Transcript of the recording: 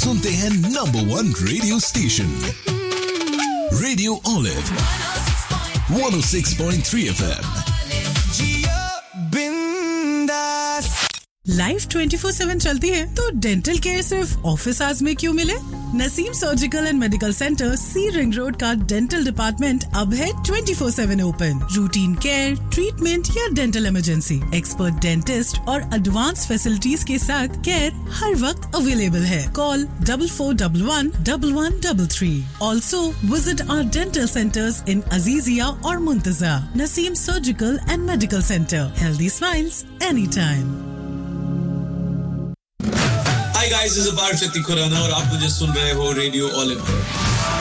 सुनते हैं number 1 radio station radio olive 106.3 FM। Life 24/7 चलती है तो डेंटल केयर सिर्फ ऑफिस आवर्स में क्यों मिले? Naseem surgical and medical centre C ring road का डेंटल डिपार्टमेंट अब है 24/7 ओपन। रूटीन केयर, ट्रीटमेंट या डेंटल इमरजेंसी, एक्सपर्ट डेंटिस्ट और एडवांस फैसिलिटीज के साथ केयर हर वक्त अवेलेबल है। Call 44111133। Also visit our dental centres इन अजीजिया और मुंतजा। Naseem surgical and medical centre, healthy smiles any time. Hi guys, this is Parth Khurana और आप मुझे सुन रहे हो रेडियो ओलिव।